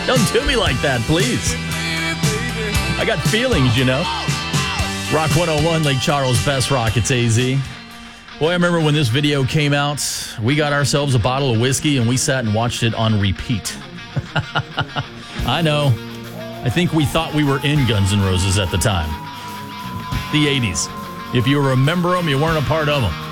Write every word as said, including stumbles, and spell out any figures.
Don't do me like that, please. I got feelings, you know. Rock one oh one, Lake Charles, best rock. It's A Z. Boy, I remember when this video came out, we got ourselves a bottle of whiskey and we sat and watched it on repeat. I know. I think we thought we were in Guns N' Roses at the time. The eighties. If you remember them, you weren't a part of them.